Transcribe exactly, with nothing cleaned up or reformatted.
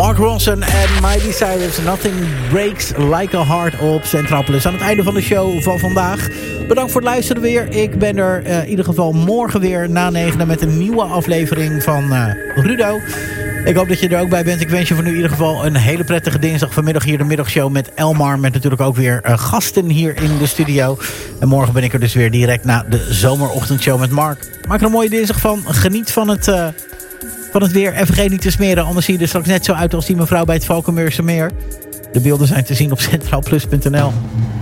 Mark Ronson en Miley Cyrus. Nothing breaks like a heart op Centraal Plus. Aan het einde van de show van vandaag. Bedankt voor het luisteren weer. Ik ben er uh, in ieder geval morgen weer na negenen met een nieuwe aflevering van uh, Rudo. Ik hoop dat je er ook bij bent. Ik wens je voor nu in ieder geval een hele prettige dinsdag. Vanmiddag hier de middagshow met Elmar. Met natuurlijk ook weer uh, gasten hier in de studio. En morgen ben ik er dus weer direct na de zomerochtendshow met Mark. Maak er een mooie dinsdag van. Geniet van het, uh, van het weer. En vergeet niet te smeren. Anders zie je er straks net zo uit als die mevrouw bij het Valkenmeerse Meer. De beelden zijn te zien op centraalplus punt n l.